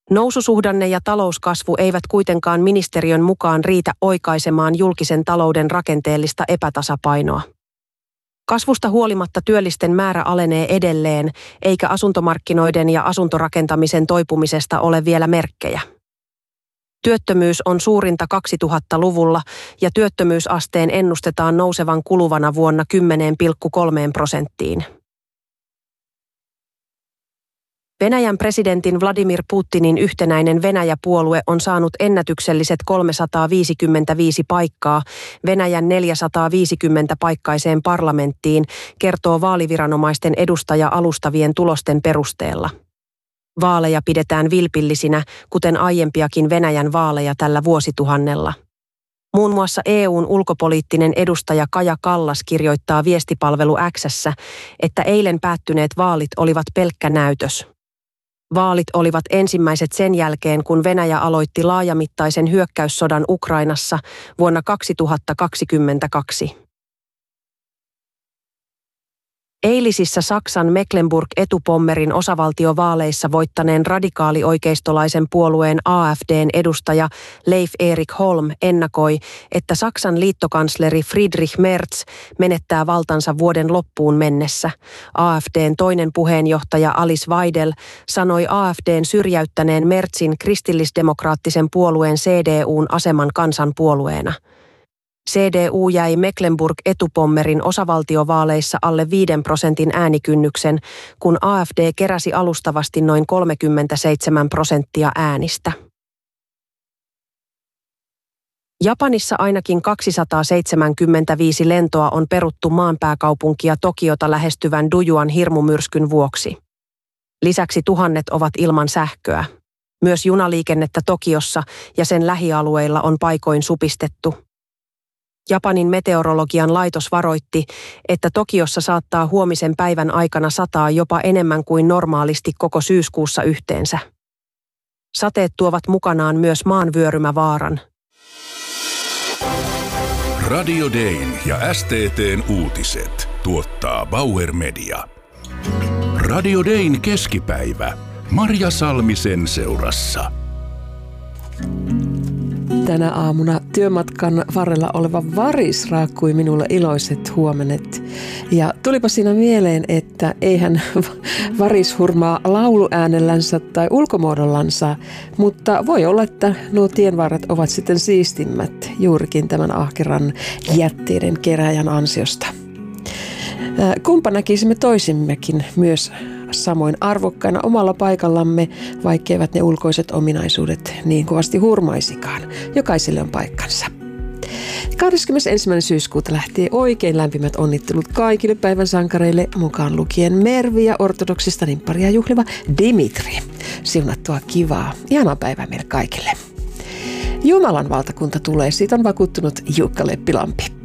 Noususuhdanne ja talouskasvu eivät kuitenkaan ministeriön mukaan riitä oikaisemaan julkisen talouden rakenteellista epätasapainoa. Kasvusta huolimatta työllisten määrä alenee edelleen, eikä asuntomarkkinoiden ja asuntorakentamisen toipumisesta ole vielä merkkejä. Työttömyys on suurinta 2000-luvulla ja työttömyysasteen ennustetaan nousevan kuluvana vuonna 10,3%. Venäjän presidentin Vladimir Putinin yhtenäinen Venäjä-puolue on saanut ennätykselliset 355 paikkaa Venäjän 450-paikkaiseen parlamenttiin, kertoo vaaliviranomaisten edustaja alustavien tulosten perusteella. Vaaleja pidetään vilpillisinä, kuten aiempiakin Venäjän vaaleja tällä vuosituhannella. Muun muassa EU:n ulkopoliittinen edustaja Kaja Kallas kirjoittaa viestipalvelu X:ssä, että eilen päättyneet vaalit olivat pelkkä näytös. Vaalit olivat ensimmäiset sen jälkeen, kun Venäjä aloitti laajamittaisen hyökkäyssodan Ukrainassa vuonna 2022. Eilisissä Saksan Mecklenburg-Etupommerin osavaltiovaaleissa voittaneen radikaalioikeistolaisen puolueen AfD:n edustaja Leif Erik Holm ennakoi, että Saksan liittokansleri Friedrich Merz menettää valtansa vuoden loppuun mennessä. AfD:n toinen puheenjohtaja Alice Weidel sanoi AfD:n syrjäyttäneen Merzin kristillisdemokraattisen puolueen CDU:n aseman kansanpuolueena. CDU jäi Mecklenburg-Etupommerin osavaltiovaaleissa alle 5% äänikynnyksen, kun AfD keräsi alustavasti noin 37% äänistä. Japanissa ainakin 275 lentoa on peruttu maanpääkaupunkia Tokiota lähestyvän Dujuan hirmumyrskyn vuoksi. Lisäksi tuhannet ovat ilman sähköä. Myös junaliikennettä Tokiossa ja sen lähialueilla on paikoin supistettu. Japanin meteorologian laitos varoitti, että Tokiossa saattaa huomisen päivän aikana sataa jopa enemmän kuin normaalisti koko syyskuussa yhteensä. Sateet tuovat mukanaan myös maanvyörymävaaran. Radio Dayn ja STT:n uutiset tuottaa Bauer Media. Radio Dayn keskipäivä. Marja Salmisen seurassa. Tänä aamuna työmatkan varrella oleva varis raakkui minulle iloiset huomenet. Ja tulipa siinä mieleen, että eihän varis hurmaa lauluäänellänsä tai ulkomuodollansa, mutta voi olla, että nuo tienvarret ovat sitten siistimmät juurikin tämän ahkeran jätteiden keräjän ansiosta. Kumpa näkisimme toisimmekin myös samoin arvokkaina omalla paikallamme, vaikkeivät ne ulkoiset ominaisuudet niin kovasti hurmaisikaan. Jokaiselle on paikkansa. 21. syyskuuta lähtee oikein lämpimät onnittelut kaikille päivän sankareille, mukaan lukien Mervi ja ortodoksista nimpparia juhliva Dimitri. Siunattua kivaa, ihanaa päivää meille kaikille. Jumalan valtakunta tulee, siitä on vakuuttunut Jukka Leppilampi.